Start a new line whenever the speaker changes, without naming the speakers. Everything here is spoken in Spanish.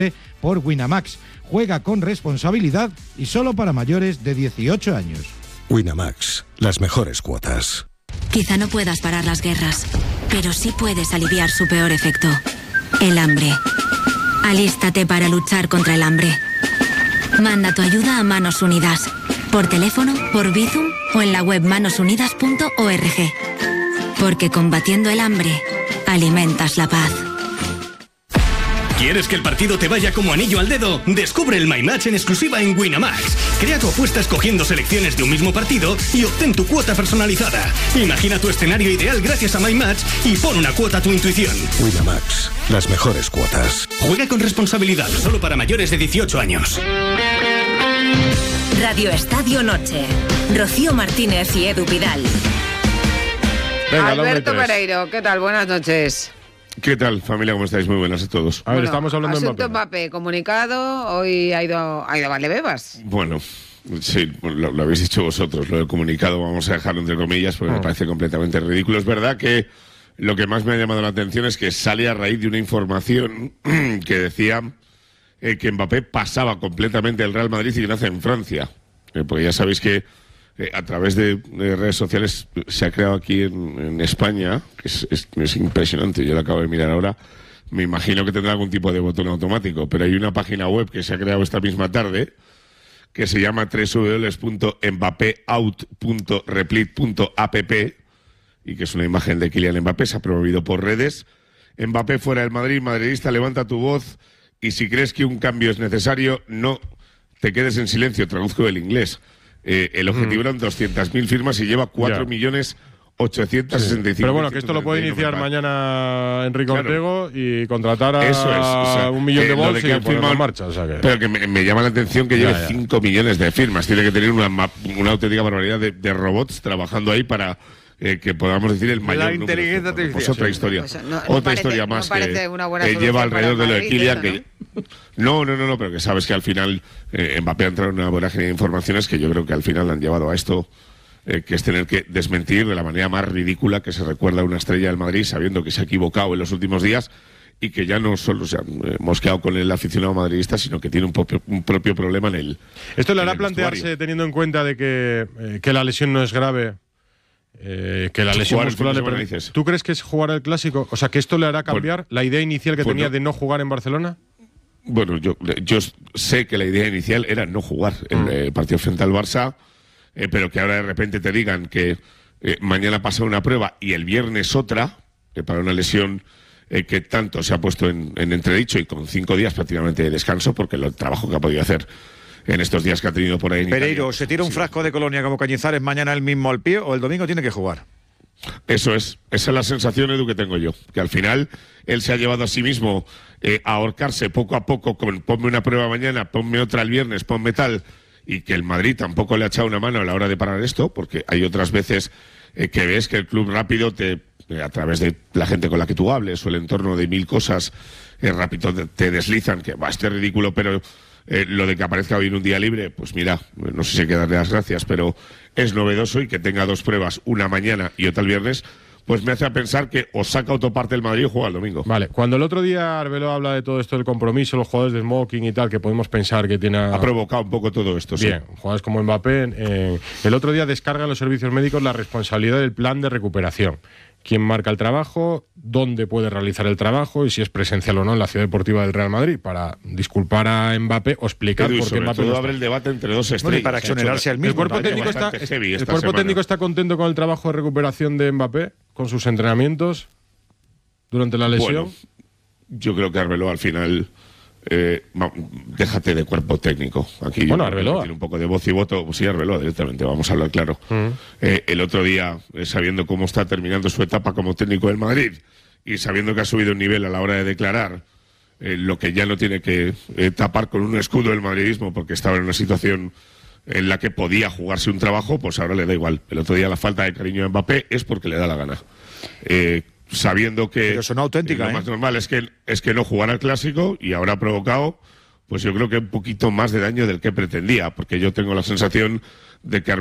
por Winamax. Juega con responsabilidad y solo para mayores de 18 años.
Winamax, las mejores cuotas.
Quizá no puedas parar las guerras, pero sí puedes aliviar su peor efecto, el hambre. Alístate para luchar contra el hambre. Manda tu ayuda a Manos Unidas, por teléfono, por Bizum o en la web manosunidas.org. Porque combatiendo el hambre, alimentas la paz.
¿Quieres que el partido te vaya como anillo al dedo? Descubre el My Match en exclusiva en Winamax. Crea tu apuesta escogiendo selecciones de un mismo partido y obtén tu cuota personalizada. Imagina tu escenario ideal gracias a My Match y pon una cuota a tu intuición.
Winamax, las mejores cuotas.
Juega con responsabilidad, solo para mayores de 18 años.
Radio Estadio Noche. Rocío Martínez y Edu Pidal.
Venga, Alberto Pereiro, ¿qué tal? Buenas noches.
¿Qué tal, familia? ¿Cómo estáis? Muy buenas a todos.
A ver, estamos hablando de Mbappé. Comunicado, hoy ha ido Valdebebas.
Bueno, sí, lo habéis dicho vosotros, lo del comunicado vamos a dejarlo entre comillas porque me parece completamente ridículo. Es verdad que lo que más me ha llamado la atención es que sale a raíz de una información que decía que Mbappé pasaba completamente el Real Madrid y nace en Francia. Porque ya sabéis que a través de redes sociales se ha creado aquí en España, que es impresionante, yo lo acabo de mirar ahora, me imagino que tendrá algún tipo de botón automático, pero hay una página web que se ha creado esta misma tarde que se llama www.mbappeout.replit.app y que es una imagen de Kylian Mbappé, se ha promovido por redes. Mbappé fuera del Madrid, madridista, levanta tu voz y si crees que un cambio es necesario, no te quedes en silencio, traduzco del inglés. El objetivo eran 200.000 firmas y lleva 4.865.000.
Pero bueno, que esto lo puede iniciar mañana Enrique Ortego y contratar a 1 millón de votos y ponerlo en marcha. O sea que...
Pero que me llama la atención que lleve 5 millones de firmas. Tiene que tener una auténtica barbaridad de robots trabajando ahí para... que podamos decir el mayor
la inteligencia artificial.
Pues otra historia.
Pues
otra historia más que lleva alrededor de lo de Kylian. Que... No, pero que sabes que al final Mbappé ha entrado en una vorágine de informaciones que yo creo que al final han llevado a esto, que es tener que desmentir de la manera más ridícula que se recuerda a una estrella del Madrid, sabiendo que se ha equivocado en los últimos días y que ya no solo se ha mosqueado con el aficionado madridista, sino que tiene un propio problema en el...
¿Esto le hará plantearse, teniendo en cuenta de que la lesión no es grave? Que la lesión muscular ¿Tú crees que es jugar el Clásico? O sea, que esto le hará cambiar la idea inicial que tenía de no jugar en Barcelona.
Bueno, yo sé que la idea inicial era no jugar el partido frente al Barça, pero que ahora de repente te digan que mañana pasa una prueba y el viernes otra, para una lesión que tanto se ha puesto en entredicho y con 5 días prácticamente de descanso, porque el trabajo que ha podido hacer en estos días que ha tenido por ahí en
Pereiro,
Italia.
¿se tira un frasco de Colonia como Cañizares mañana el mismo al pie o el domingo tiene que jugar?
Eso es, esa es la sensación, Edu, que tengo yo, que al final él se ha llevado a sí mismo a ahorcarse poco a poco con ponme una prueba mañana, ponme otra el viernes, ponme tal, y que el Madrid tampoco le ha echado una mano a la hora de parar esto, porque hay otras veces que ves que el club rápido a través de la gente con la que tú hables o el entorno de 1000 cosas, rápido te deslizan, que esto es ridículo, pero... lo de que aparezca hoy en un día libre, pues mira, no sé si hay que darle las gracias, pero es novedoso y que tenga 2 pruebas, una mañana y otra el viernes, pues me hace pensar que o saca autoparte el Madrid o juega el domingo.
Vale, cuando el otro día Arbeloa habla de todo esto del compromiso, los jugadores de smoking y tal, que podemos pensar que tiene...
Ha provocado un poco todo esto,
Bien, jugadores como Mbappé. El otro día descargan los servicios médicos la responsabilidad del plan de recuperación. Quién marca el trabajo, dónde puede realizar el trabajo y si es presencial o no en la Ciudad Deportiva del Real Madrid, para disculpar a Mbappé o explicar por qué Mbappé
todo abre el debate entre dos estrellas.
Bueno, y para exonerarse al mismo.
El cuerpo técnico está contento con el trabajo de recuperación de Mbappé, con sus entrenamientos durante la lesión.
Bueno, yo creo que Arbeloa al final... déjate de cuerpo técnico. Aquí
Arbeloa
tiene un poco de voz y voto. Pues sí, Arbeloa directamente, vamos a hablar claro. El otro día, sabiendo cómo está terminando su etapa como técnico del Madrid y sabiendo que ha subido un nivel a la hora de declarar, lo que ya no tiene que tapar con un escudo del madridismo porque estaba en una situación en la que podía jugarse un trabajo, pues ahora le da igual. El otro día la falta de cariño a Mbappé es porque le da la gana. Sabiendo que
pero son auténticas,
lo más normal es que no jugara el Clásico y ahora ha provocado, pues yo creo que un poquito más de daño del que pretendía, porque yo tengo la sensación de que